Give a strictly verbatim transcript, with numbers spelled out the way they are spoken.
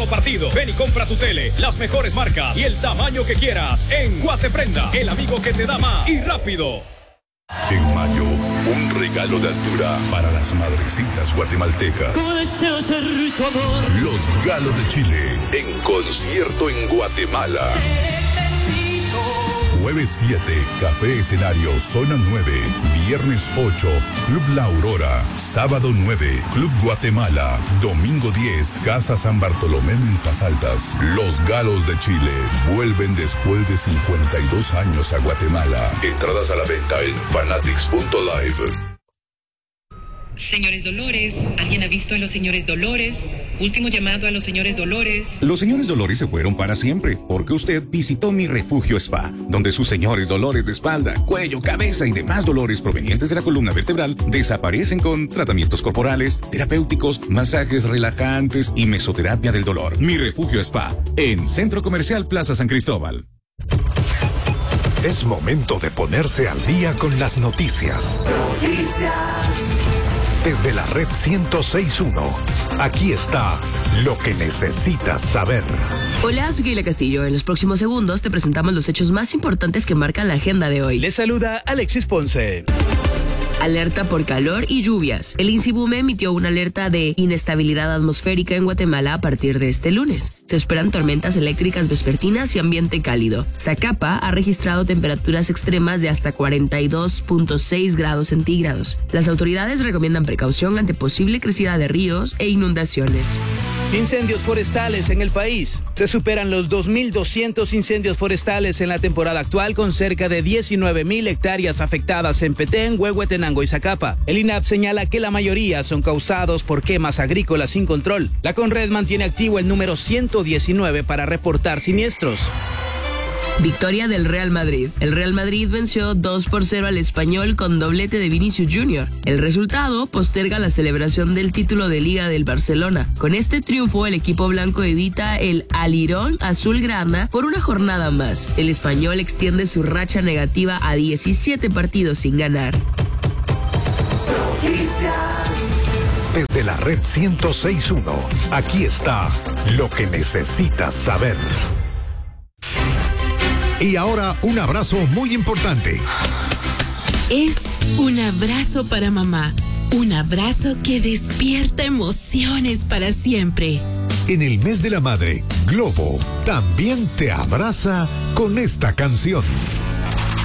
próximo partido. Ven y compra tu tele, las mejores marcas y el tamaño que quieras en Guateprenda, el amigo que te da más y rápido. En mayo, un regalo de altura para las madrecitas guatemaltecas. Deseo ser tu amor. Los Galos de Chile en concierto en Guatemala. Jueves siete, Café Escenario, Zona nueve. Viernes ocho, Club La Aurora. Sábado nueve, Club Guatemala. Domingo diez, Casa San Bartolomé Milpas Altas. Los Galos de Chile vuelven después de cincuenta y dos años a Guatemala. Entradas a la venta en fanatics punto live. Señores Dolores, ¿alguien ha visto a los señores Dolores? Último llamado a los señores Dolores. Los señores Dolores se fueron para siempre, porque usted visitó mi refugio spa, donde sus señores dolores de espalda, cuello, cabeza y demás dolores provenientes de la columna vertebral desaparecen con tratamientos corporales, terapéuticos, masajes relajantes y mesoterapia del dolor. Mi refugio spa, en Centro Comercial Plaza San Cristóbal. Es momento de ponerse al día con las noticias. Noticias. Desde la red ciento seis punto uno, aquí está lo que necesitas saber. Hola, soy Keila Castillo. En los próximos segundos te presentamos los hechos más importantes que marcan la agenda de hoy. Les saluda Alexis Ponce. Alerta por calor y lluvias. El INSIBUME emitió una alerta de inestabilidad atmosférica en Guatemala a partir de este lunes. Se esperan tormentas eléctricas vespertinas y ambiente cálido. Zacapa ha registrado temperaturas extremas de hasta cuarenta y dos punto seis grados centígrados. Las autoridades recomiendan precaución ante posible crecida de ríos e inundaciones. Incendios forestales en el país. Se superan los dos mil doscientos incendios forestales en la temporada actual, con cerca de diecinueve mil hectáreas afectadas en Petén, Huehuetenango y Zacapa. El INAP señala que la mayoría son causados por quemas agrícolas sin control. La Conred mantiene activo el número ciento diecinueve para reportar siniestros. Victoria del Real Madrid. El Real Madrid venció dos por cero al Español con doblete de Vinicius junior El resultado posterga la celebración del título de Liga del Barcelona. Con este triunfo, el equipo blanco evita el alirón azulgrana por una jornada más. El Español extiende su racha negativa a diecisiete partidos sin ganar. Desde la red ciento seis punto uno, aquí está lo que necesitas saber. Y ahora un abrazo muy importante. Es un abrazo para mamá. Un abrazo que despierta emociones para siempre. En el mes de la madre, Globo también te abraza con esta canción.